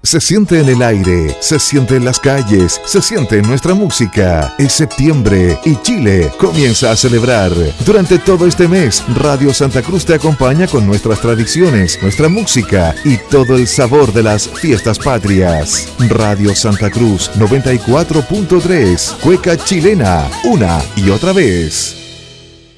Se siente en el aire, se siente en las calles, se siente en nuestra música. Es septiembre y Chile comienza a celebrar. Durante todo este mes, Radio Santa Cruz te acompaña con nuestras tradiciones, nuestra música y todo el sabor de las fiestas patrias. Radio Santa Cruz 94.3, Cueca Chilena, una y otra vez.